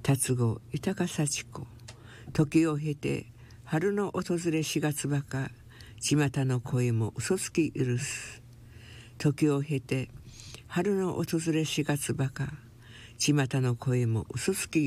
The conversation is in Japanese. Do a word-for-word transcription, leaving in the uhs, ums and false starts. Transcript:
達子豊か幸子。時を経て春の訪れしがつばか、巷の声も嘘つき許す。時を経て春の訪れしがつばか、巷の声も嘘つき